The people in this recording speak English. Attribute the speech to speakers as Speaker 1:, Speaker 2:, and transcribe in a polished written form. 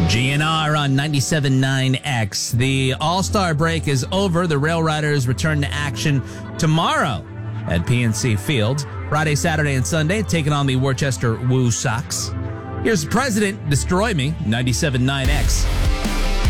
Speaker 1: GNR on 97.9X. The All-Star break is over. The Rail Riders return to action tomorrow at PNC Field. Friday, Saturday, and Sunday, taking on the Worcester Woo Sox. Here's President Destroy Me, 97.9X.